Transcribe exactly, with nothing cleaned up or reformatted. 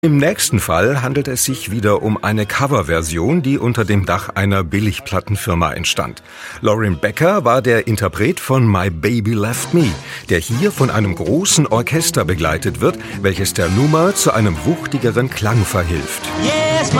Im nächsten Fall handelt es sich wieder um eine Coverversion, die unter dem Dach einer Billigplattenfirma entstand. Lauren Becker war der Interpret von My Baby Left Me, der hier von einem großen Orchester begleitet wird, welches der Nummer zu einem wuchtigeren Klang verhilft. Yes,